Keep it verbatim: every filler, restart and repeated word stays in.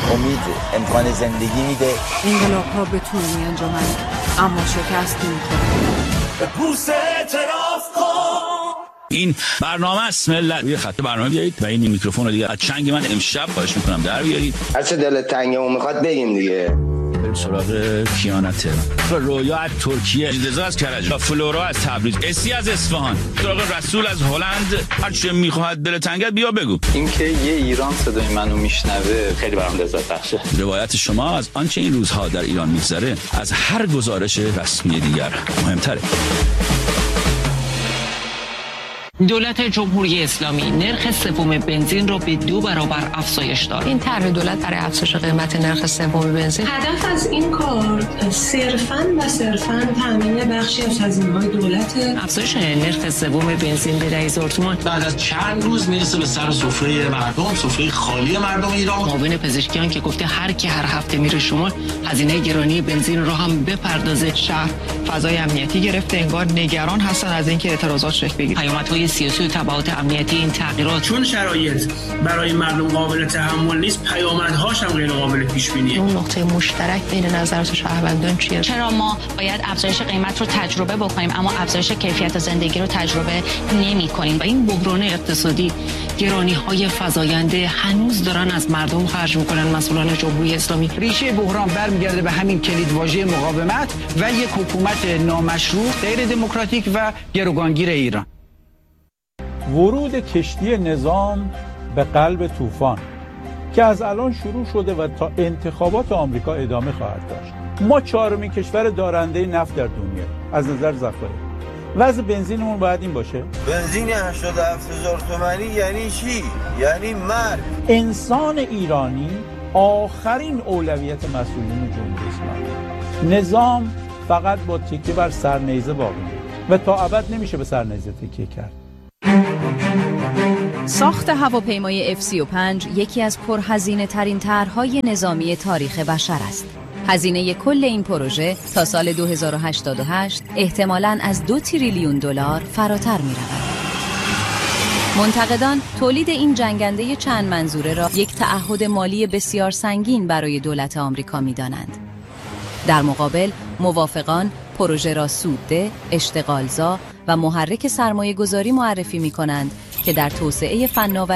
امید، امکان زندگی میده. انقلاب‌ها به طول می‌انجامند اما شکست نمی‌خورند. به پوست اعتراف کن. این برنامه است ملت. روی خط برنامه بیایید و این میکروفون رو دیگه از چنگ من امشب خواهش میکنم در بیارید. هر چه دلت تنگه اون میخواد بگیم دیگه. بریم سراغ کیانا تهران، رویا از ترکیه، رضا از کرج، فلورا از تبریز، اسی از اصفهان، سراغ رسول از هلند. هر چه میخواد دل تنگت بیا بگو. اینکه یه ایران صدای منو میشنوه خیلی برام لذت بخشه. روایت شما از آنچه این روزها در ایران میگذره از هر گزارش رسمی دیگر مهمتره. دولت جمهوری اسلامی نرخ سوم بنزین را به دو برابر افزایش داد. این طرح دولت برای افزایش قیمت نرخ سوم بنزین، هدف از این کار صرفاً و صرفاً تامین بخشی از هزینه‌های دولت. افزایش نرخ سوم بنزین به ده هزار تومان بعد از چند روز میرسه به سر سفره مردم، سفره خالی مردم ایران. معاون پزشکیان که گفته هر کی هر هفته میره شما هزینه گرانی بنزین رو هم بپردازه. شهر فضای امنیتی گرفته، انگار نگران هستن از اینکه اعتراضات شکل بگیره. پیامدهای سیاسی و تبعات امنیتی این تغییرات، چون شرایط برای مردم قابل تحمل نیست، پیامدهاش هم غیر قابل پیش بینیه. اون نقطه مشترک بین نظرات شهروندان چیه؟ چرا ما باید افزایش قیمت رو تجربه بکنیم اما افزایش کیفیت زندگی رو تجربه نمی‌کنیم؟ و این بحران اقتصادی، گرانی‌های فزاینده هنوز دارن از مردم خرج می‌کنن مسئولان جمهوری اسلامی. ریشه بحران برمیگرده به همین کلید واژه مقاومت و یک حکومت نامشروع، غیر دموکراتیک و گروگانگیر ایران. ورود کشتی نظام به قلب طوفان که از الان شروع شده و تا انتخابات آمریکا ادامه خواهد داشت. ما چهارمین کشور دارنده نفت در دنیا از نظر ذخایر. وضع بنزینمون باید این باشه. بنزین هشتاد و هفت هزار تومانی یعنی چی؟ یعنی مرگ. انسان ایرانی آخرین اولویت مسئولین جمهوری اسلامی. نظام فقط با تکیه بر سرنیزه باقی میمونه و تا ابد نمیشه به سرنیزه تکیه کرد. ساخت هواپیمای اف سی و پنج یکی از پرهزینه ترین طرح‌های نظامی تاریخ بشر است. هزینه کل این پروژه تا سال دو هزار و هشتاد و هشت احتمالاً از دو تریلیون دلار فراتر می‌رود. منتقدان تولید این جنگنده چند منظوره را یک تعهد مالی بسیار سنگین برای دولت آمریکا می‌دانند. در مقابل موافقان پروژه را سودده، اشتغالزا و محرک سرمایه‌گذاری معرفی می‌کنند که در توسعه فناوری